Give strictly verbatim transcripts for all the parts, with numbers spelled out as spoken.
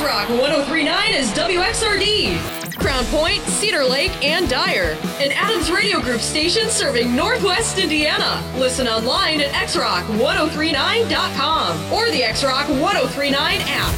X-Rock one oh three point nine is W X R D. Crown Point, Cedar Lake, and Dyer. An Adams Radio Group station serving Northwest Indiana. Listen online at x rock ten thirty-nine dot com or the X-Rock ten thirty-nine app.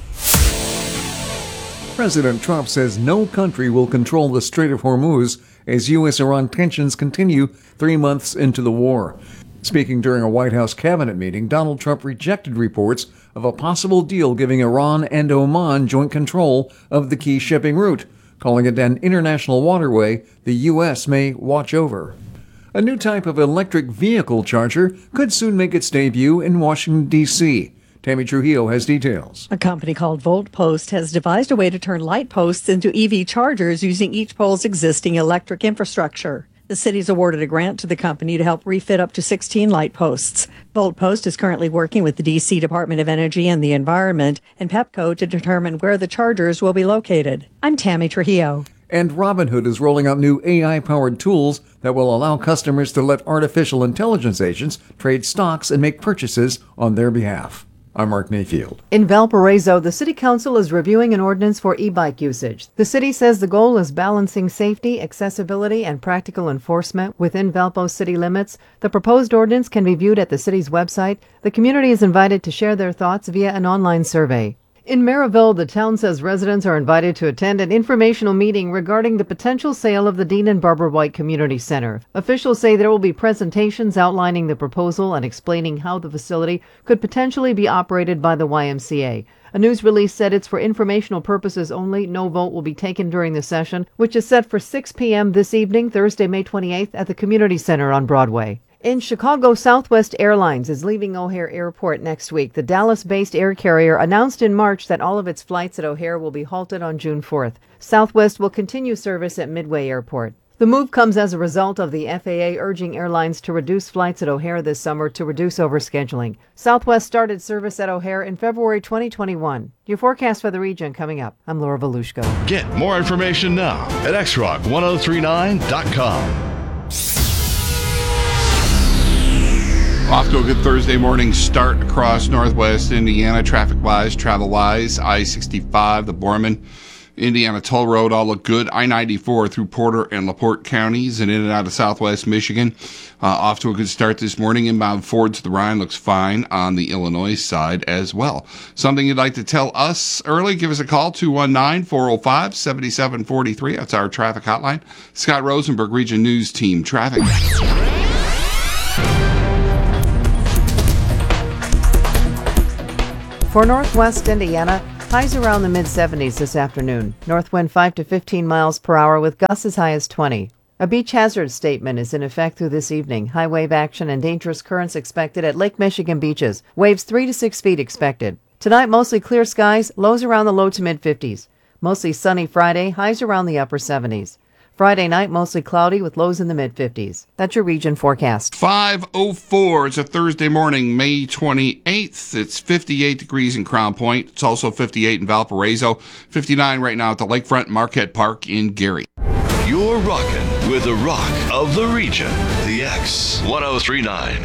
President Trump says no country will control the Strait of Hormuz as U S Iran tensions continue three months into the war. Speaking during a White House cabinet meeting, Donald Trump rejected reports of a possible deal giving Iran and Oman joint control of the key shipping route, calling it an international waterway the U S may watch over. A new type of electric vehicle charger could soon make its debut in Washington, D C Tammy Trujillo has details. A company called VoltPost has devised a way to turn light posts into E V chargers using each pole's existing electric infrastructure. The city's awarded a grant to the company to help refit up to sixteen light posts. VoltPost is currently working with the D C Department of Energy and the Environment and Pepco to determine where the chargers will be located. I'm Tammy Trujillo. And Robinhood is rolling out new A I-powered tools that will allow customers to let artificial intelligence agents trade stocks and make purchases on their behalf. I'm Mark Mayfield. In Valparaiso, the City Council is reviewing an ordinance for e-bike usage. The city says the goal is balancing safety, accessibility, and practical enforcement within Valpo city limits. The proposed ordinance can be viewed at the city's website. The community is invited to share their thoughts via an online survey. In Maryville, the town says residents are invited to attend an informational meeting regarding the potential sale of the Dean and Barbara White Community Center. Officials say there will be presentations outlining the proposal and explaining how the facility could potentially be operated by the Y M C A. A news release said it's for informational purposes only. No vote will be taken during the session, which is set for six p.m. this evening, Thursday, May twenty-eighth, at the Community Center on Broadway. In Chicago, Southwest Airlines is leaving O'Hare Airport next week. The Dallas-based air carrier announced in March that all of its flights at O'Hare will be halted on June fourth. Southwest will continue service at Midway Airport. The move comes as a result of the F A A urging airlines to reduce flights at O'Hare this summer to reduce overscheduling. Southwest started service at O'Hare in February twenty twenty-one. Your forecast for the region coming up. I'm Laura Volushko. Get more information now at x rock ten thirty-nine dot com. Off to a good Thursday morning start across Northwest Indiana, traffic-wise, travel-wise. I sixty-five, the Borman, Indiana Toll Road, all look good. I ninety-four through Porter and LaPorte counties and in and out of Southwest Michigan. Uh, off to a good start this morning. Inbound Ford to the Rhine looks fine on the Illinois side as well. Something you'd like to tell us early, give us a call, two one nine, four oh five, seven seven four three. That's our traffic hotline. Scott Rosenberg, Region News Team Traffic. For Northwest Indiana, highs around the mid seventies this afternoon. North wind five to fifteen miles per hour with gusts as high as twenty. A beach hazard statement is in effect through this evening. High wave action and dangerous currents expected at Lake Michigan beaches. Waves three to six feet expected. Tonight, mostly clear skies, lows around the low to mid fifties. Mostly sunny Friday, highs around the upper seventies. Friday night, mostly cloudy with lows in the mid fifties. That's your region forecast. five oh four. It's a Thursday morning, May twenty-eighth. It's fifty-eight degrees in Crown Point. It's also fifty-eight in Valparaiso. fifty-nine right now at the Lakefront Marquette Park in Gary. You're rocking with the rock of the region, the X ten thirty-nine.